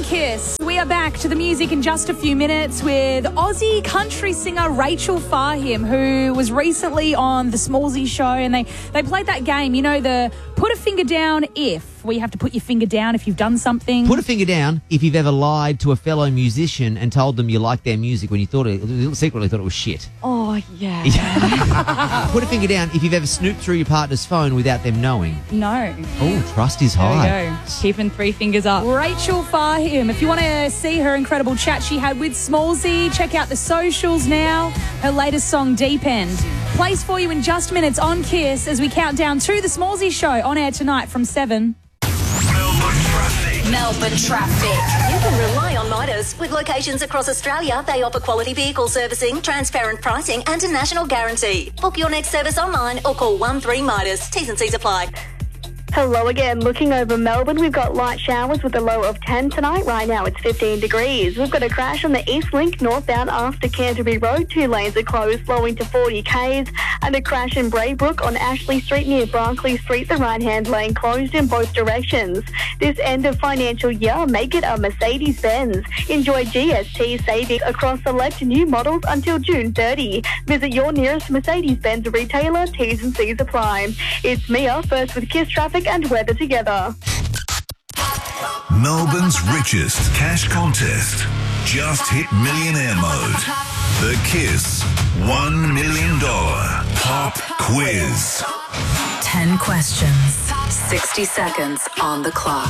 Kiss. We are back to the music in just a few minutes with Aussie country singer Rachel Fahim, who was recently on the Smallsy show, and they played that game, you know, the put a finger down where you have to put your finger down if you've done something. Put a finger down if you've ever lied to a fellow musician and told them you liked their music when you secretly thought it was shit. Oh, yeah. Put a finger down if you've ever snooped through your partner's phone without them knowing. No. Oh, trust is high. There we go. Keeping 3 fingers up. Rachel Fahim. If you want to see her incredible chat she had with Smallsy, check out the socials now. Her latest song, Deep End, plays for you in just minutes on Kiss as we count down to the Smallsy show on air tonight from 7. Melbourne Traffic. You can rely on Midas. With locations across Australia, they offer quality vehicle servicing, transparent pricing and a national guarantee. Book your next service online or call 13 Midas. T's and C's apply. Hello again. Looking over Melbourne, we've got light showers with a low of 10 tonight. Right now it's 15 degrees. We've got a crash on the East Link northbound after Canterbury Road. 2 lanes are closed, flowing to 40 k's. And a crash in Braybrook on Ashley Street near Barclay Street. The right-hand lane closed in both directions. This end of financial year, make it a Mercedes-Benz. Enjoy GST savings across select new models until June 30. Visit your nearest Mercedes-Benz retailer. T's and C's apply. It's Mia, first with Kiss Traffic and weather together. Melbourne's richest cash contest just hit millionaire mode. The Kiss $1 million pop quiz. 10 questions, 60 seconds on the clock.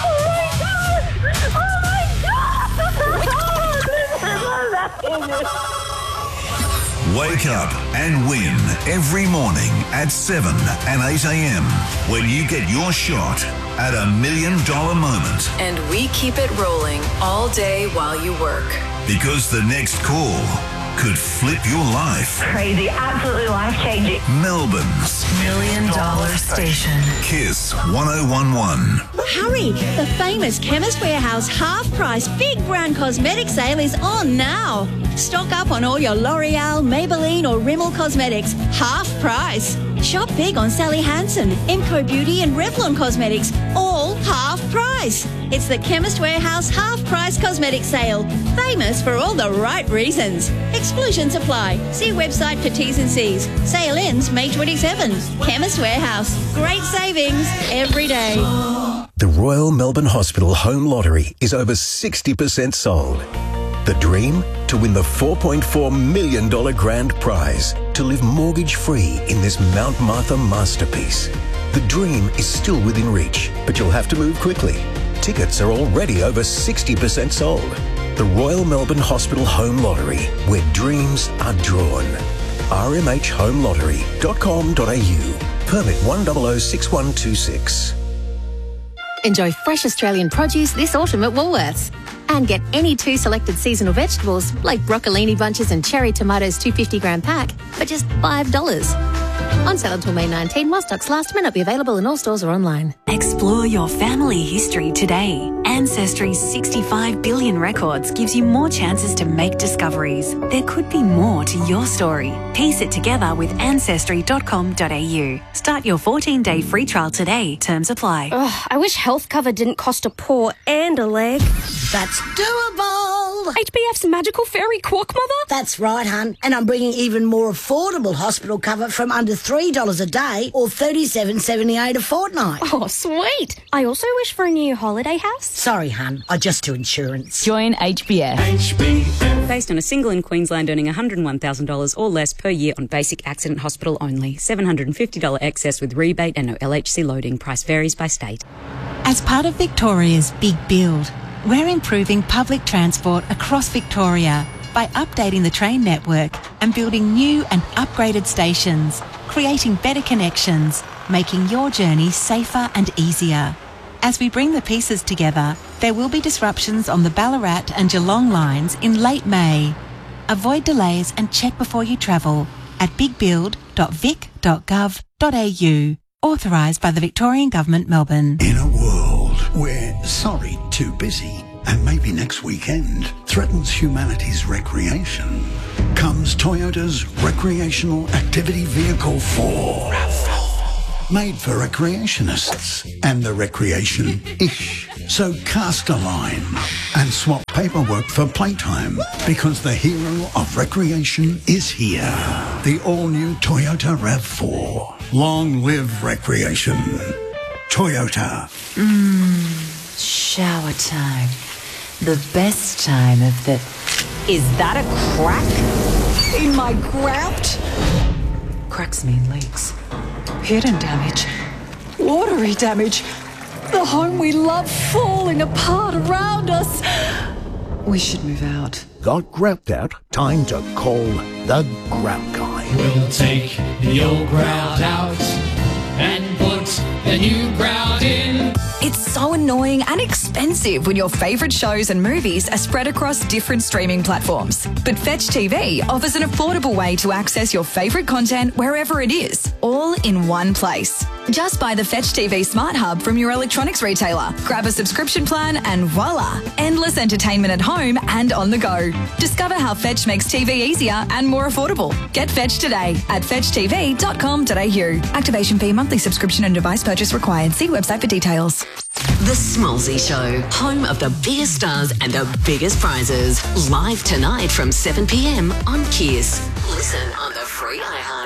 Wake up and win every morning at 7 and 8 a.m. when you get your shot at $1 million moment. And we keep it rolling all day while you work. Because the next call could flip your life. Crazy, absolutely life-changing. Melbourne's $1 million station. Kiss 1011. Hurry! The famous Chemist Warehouse half-price big brand cosmetic sale is on now. Stock up on all your L'Oreal, Maybelline or Rimmel cosmetics. Half price. Shop big on Sally Hansen, Emco Beauty and Revlon Cosmetics. All half price. It's the Chemist Warehouse half-price cosmetic sale. Famous for all the right reasons. Exclusions apply. See website for T's and C's. Sale ends May 27th. Chemist Warehouse. Great savings every day. The Royal Melbourne Hospital Home Lottery is over 60% sold. The dream? To win the $4.4 million grand prize. To live mortgage-free in this Mount Martha masterpiece. The dream is still within reach, but you'll have to move quickly. Tickets are already over 60% sold. The Royal Melbourne Hospital Home Lottery, where dreams are drawn. rmhhomelottery.com.au. Permit 1006126. Enjoy fresh Australian produce this autumn at Woolworths. And get any 2 selected seasonal vegetables like broccolini bunches and cherry tomatoes 250 gram pack for just $5. On sale until May 19, while stocks last, may not be available in all stores or online. Explore your family history today. Ancestry's 65 billion records gives you more chances to make discoveries. There could be more to your story. Piece it together with Ancestry.com.au. Start your 14-day free trial today. Terms apply. Ugh, I wish health cover didn't cost a paw and a leg. That's doable. HBF's magical fairy quack mother? That's right, hun. And I'm bringing even more affordable hospital cover from under $3 a day or $37.78 a fortnight. Oh, sweet. I also wish for a new holiday house. Sorry, hun. I just do insurance. Join HBF. HBF. Based on a single in Queensland earning $101,000 or less per year on basic accident hospital only. $750 excess with rebate and no LHC loading. Price varies by state. As part of Victoria's Big Build, we're improving public transport across Victoria by updating the train network and building new and upgraded stations, creating better connections, making your journey safer and easier. As we bring the pieces together, there will be disruptions on the Ballarat and Geelong lines in late May. Avoid delays and check before you travel at bigbuild.vic.gov.au. Authorised by the Victorian Government, Melbourne. In a world where sorry, too busy, and maybe next weekend threatens humanity's recreation, comes Toyota's Recreational Activity Vehicle 4. made for recreationists and the recreation-ish. So cast a line and swap paperwork for playtime because the hero of recreation is here. The all-new Toyota RAV4. Long live recreation. Toyota. Shower time. The best time of the... Is that a crack in my grout? Cracks mean leaks. Hidden damage. Watery damage. The home we love falling apart around us. We should move out. Got grout out? Time to call the Grout Guy. We'll take the old grout out and put the new grout in. It's so annoying and expensive when your favourite shows and movies are spread across different streaming platforms. But Fetch TV offers an affordable way to access your favourite content wherever it is, all in one place. Just buy the Fetch TV Smart Hub from your electronics retailer, grab a subscription plan and voila, endless entertainment at home and on the go. Discover how Fetch makes TV easier and more affordable. Get Fetch today at fetchtv.com.au. Activation fee, monthly subscription and device purchase required. See website for details. The Smallsy Show, home of the biggest stars and the biggest prizes. Live tonight from 7 p.m. on Kiss. Listen on the free iHeart.